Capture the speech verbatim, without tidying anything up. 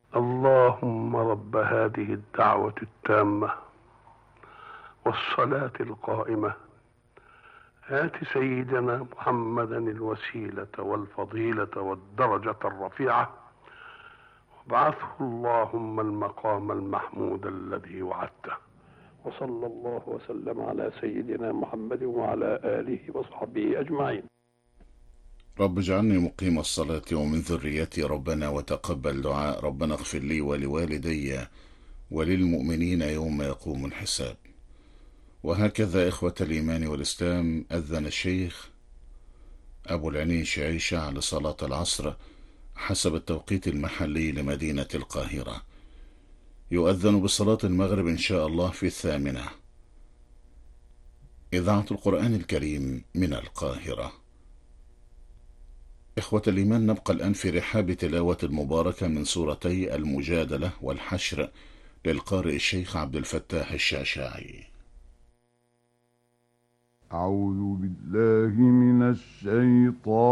اللهم رب هذه الدعوة التامة والصلاة القائمة، آت سيدنا محمدا الوسيلة والفضيلة والدرجة الرفيعة، وابعثه اللهم المقام المحمود الذي وعدته. وصلى الله وسلم على سيدنا محمد وعلى آله وصحبه أجمعين. رب اجعلني مقيم الصلاة ومن ذريتي ربنا وتقبل دعاء ربنا اغفر لي ولوالدي وللمؤمنين يوم يقوم الحساب. وهكذا إخوة الإيمان والإسلام، أذن الشيخ أبو العينين شعيشة لصلاة العصر حسب التوقيت المحلي لمدينة القاهرة. يؤذن بصلاة المغرب إن شاء الله في الثامنة. إذاعة القرآن الكريم من القاهرة. إخوة الإيمان، نبقى الآن في رحاب تلاوة المباركة من سورتي المجادلة والحشر للقارئ الشيخ عبد الفتاح الشعشاعي. أعوذ بالله من الشيطان